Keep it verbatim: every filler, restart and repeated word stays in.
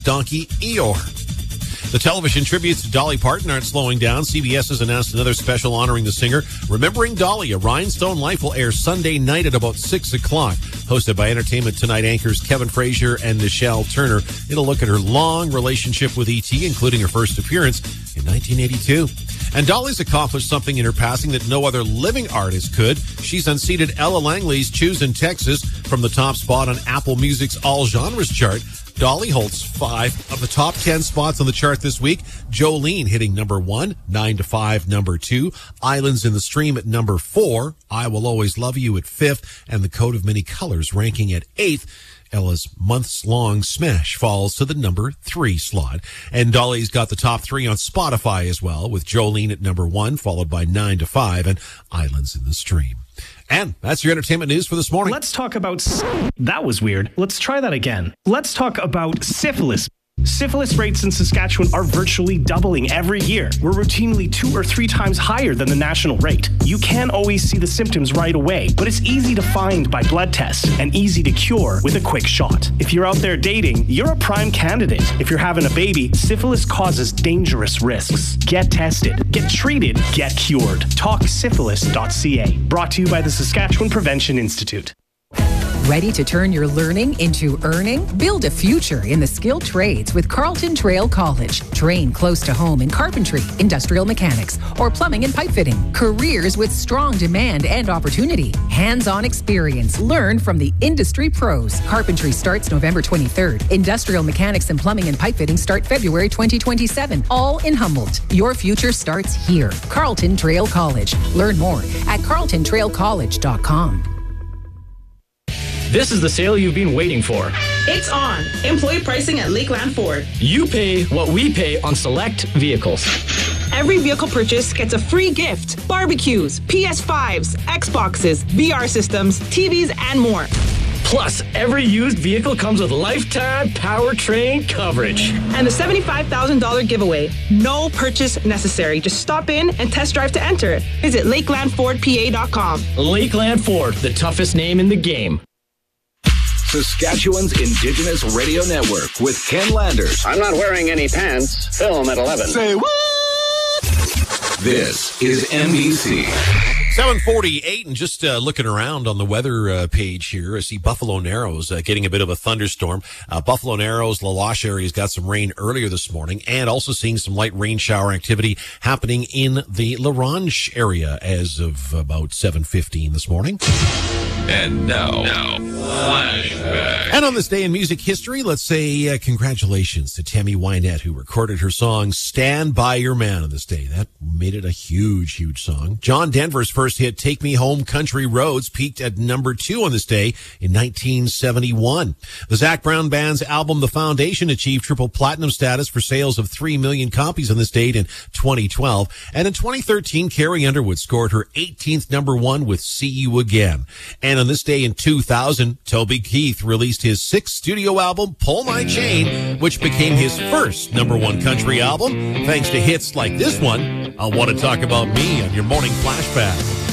Donkey Eeyore. The television tributes to Dolly Parton aren't slowing down. C B S has announced another special honoring the singer. Remembering Dolly, A Rhinestone Life will air Sunday night at about six o'clock. Hosted by Entertainment Tonight anchors Kevin Frazier and Nichelle Turner. It'll look at her long relationship with E T, including her first appearance in nineteen eighty-two. And Dolly's accomplished something in her passing that no other living artist could. She's unseated Ella Langley's Choose in Texas from the top spot on Apple Music's All Genres chart. Dolly holds five of the top ten spots on the chart this week. Jolene hitting number one, Nine to Five number two, Islands in the Stream at number four, I Will Always Love You at fifth, and The Coat of Many Colors ranking at eighth. Ella's months-long smash falls to the number three slot. And Dolly's got the top three on Spotify as well, with Jolene at number one, followed by Nine to Five and Islands in the Stream. And that's your entertainment news for this morning. Let's talk about... That was weird. Let's try that again. Let's talk about syphilis. Syphilis rates in Saskatchewan are virtually doubling every year. We're routinely two or three times higher than the national rate. You can't always see the symptoms right away, but it's easy to find by blood tests and easy to cure with a quick shot. If you're out there dating, you're a prime candidate. If you're having a baby, syphilis causes dangerous risks. Get tested, get treated, get cured. talk syphilis dot c a. Brought to you by the Saskatchewan Prevention Institute. Ready to turn your learning into earning? Build a future in the skilled trades with Carlton Trail College. Train close to home in carpentry, industrial mechanics, or plumbing and pipe fitting. Careers with strong demand and opportunity. Hands-on experience. Learn from the industry pros. Carpentry starts November twenty-third. Industrial mechanics and plumbing and pipe fitting start February twenty twenty-seven. All in Humboldt. Your future starts here. Carlton Trail College. Learn more at carlton trail college dot com. This is the sale you've been waiting for. It's on. Employee pricing at Lakeland Ford. You pay what we pay on select vehicles. Every vehicle purchase gets a free gift. Barbecues, P S fives, Xboxes, V R systems, T Vs, and more. Plus, every used vehicle comes with lifetime powertrain coverage. And the seventy-five thousand dollars giveaway. No purchase necessary. Just stop in and test drive to enter. Visit lakeland ford p a dot com. Lakeland Ford, the toughest name in the game. Saskatchewan's Indigenous Radio Network with Ken Landers. I'm not wearing any pants. Film at eleven. Say what? This is N B C. seven forty-eight, and just uh, looking around on the weather uh, page here, I see Buffalo Narrows uh, getting a bit of a thunderstorm. Uh, Buffalo Narrows, La Loche area's got some rain earlier this morning, and also seeing some light rain shower activity happening in the La Ronge area as of about seven fifteen this morning. And now, now, flashback. And on this day in music history, let's say uh, congratulations to Tammy Wynette, who recorded her song Stand By Your Man on this day. That made it a huge, huge song. John Denver's first hit, Take Me Home Country Roads, peaked at number two on this day in nineteen seventy-one. The Zac Brown Band's album The Foundation achieved triple platinum status for sales of three million copies on this date in twenty twelve. And in twenty thirteen, Carrie Underwood scored her eighteenth number one with See You Again. And on this day in two thousand, Toby Keith released his sixth studio album, Pull My Chain, which became his first number one country album, thanks to hits like this one, I Want to Talk About Me, on your morning flashback.